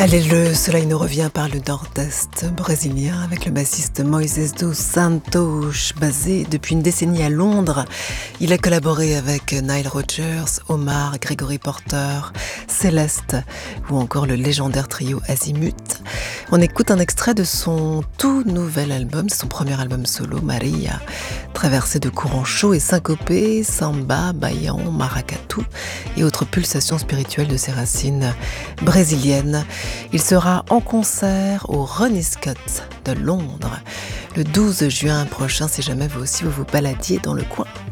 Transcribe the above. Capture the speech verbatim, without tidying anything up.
Allez, le soleil nous revient par le nord-est brésilien avec le bassiste Moises dos Santos, basé depuis une décennie à Londres. Il a collaboré avec Nile Rodgers, Omar, Gregory Porter, Céleste ou encore le légendaire trio Azimut. On écoute un extrait de son tout nouvel album, son premier album solo, Maria, traversé de courants chauds et syncopés, samba, baillan, maracatu et autres pulsations spirituelles de ses racines brésiliennes. Il sera en concert au Ronnie Scott de Londres le douze juin prochain, si jamais vous aussi vous vous baladiez dans le coin.